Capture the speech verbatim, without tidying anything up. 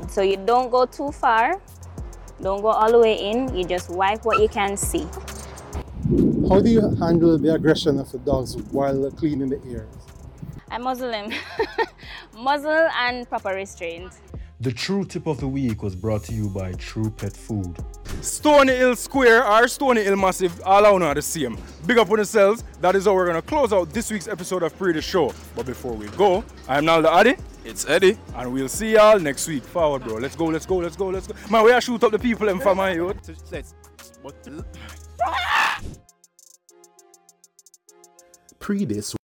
So you don't go too far, don't go all the way in, you just wipe what you can see. How do you handle the aggression of the dogs while cleaning the ears? I muzzle them. Muzzle and proper restraint. The True Tip of the Week was brought to you by True Pet Food. Stony Hill Square or Stony Hill Massive, all I know are the same. Big up on yourselves. That is how we're going to close out this week's episode of Pre The Show. But before we go, I'm Naldo Addy. It's Eddie. And we'll see y'all next week. Forward, bro. Let's go, let's go, let's go, let's go. Man, we are shoot up the people and for my youth. Let's. Pre This